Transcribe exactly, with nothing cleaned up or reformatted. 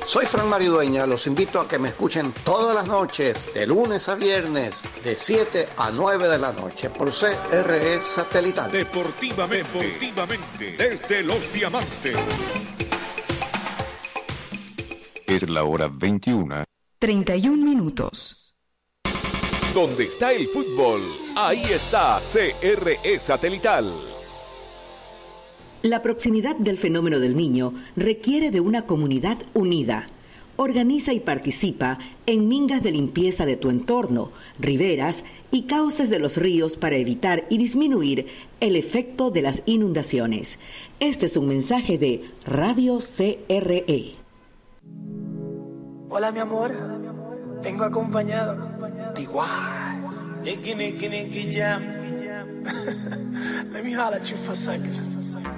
Soy Fran Maridueña, los invito a que me escuchen todas las noches, de lunes a viernes, de siete a nueve de la noche, por C R E Satelital. Deportivamente, deportivamente, desde Los Diamantes. Es la hora veintiuna. treinta y un minutos. Donde está el fútbol, ahí está C R E Satelital. La proximidad del fenómeno del Niño requiere de una comunidad unida. Organiza y participa en mingas de limpieza de tu entorno, riberas y cauces de los ríos para evitar y disminuir el efecto de las inundaciones. Este es un mensaje de Radio C R E. Hola, mi amor. Vengo acompañado de igual. Nicky, Nicky, Nicky Jam. Let me holler at you for a second.